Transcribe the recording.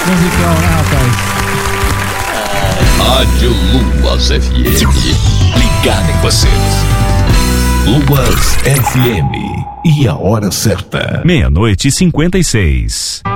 Musicão, né, rapaz? Rádio Luas FM. Ligado em você. Luas FM. E a hora certa. 00:56.